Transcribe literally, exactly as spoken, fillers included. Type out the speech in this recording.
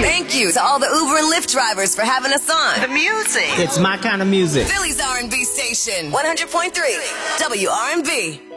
Thank you to all the Uber and Lyft drivers for having us on. The music. It's my kind of music. Philly's R and B station, one hundred point three W R and B.